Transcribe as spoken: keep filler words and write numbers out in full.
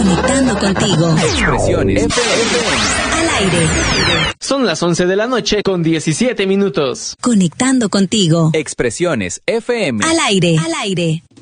Conectando contigo. Expresiones F M. Al aire. Son las once de la noche con diecisiete minutos. Conectando contigo. Expresiones F M. Al aire. Al aire.